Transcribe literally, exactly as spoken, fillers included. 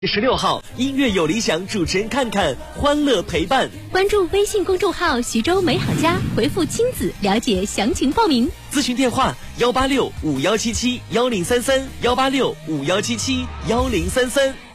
十六号，音乐有理想主持人看看，欢乐陪伴。 关注微信公众号徐州美好家，回复亲子了解详情报名。 咨询电话：幺八六五幺七七幺零三三，幺八六五幺七七幺零三三。